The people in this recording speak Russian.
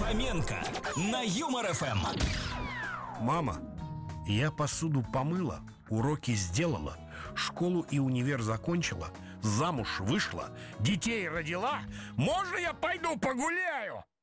Фоменко на Юмор ФМ. Мама, я посуду помыла, уроки сделала, школу и универ закончила, замуж вышла, детей родила. Можно я пойду погуляю?